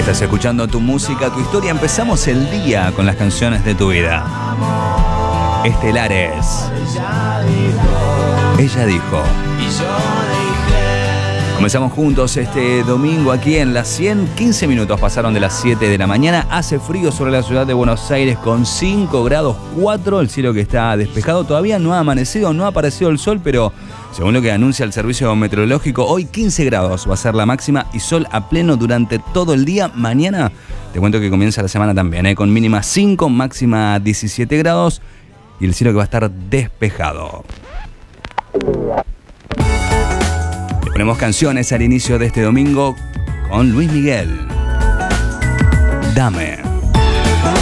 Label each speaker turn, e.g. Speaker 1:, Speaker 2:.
Speaker 1: Estás escuchando Tu Música, Tu Historia. Empezamos el día con las canciones de tu vida. Estelares. Ella dijo. Comenzamos juntos este domingo aquí en las 100. 15 minutos pasaron de las 7 de la mañana. Hace frío sobre la ciudad de Buenos Aires con 5 grados 4. El cielo que está despejado. Todavía no ha amanecido, no ha aparecido el sol, pero según lo que anuncia el servicio meteorológico, hoy 15 grados va a ser la máxima y sol a pleno durante todo el día. Mañana te cuento que comienza la semana también, con mínima 5, máxima 17 grados y el cielo que va a estar despejado. Ponemos canciones al inicio de este domingo con Luis Miguel. Dame.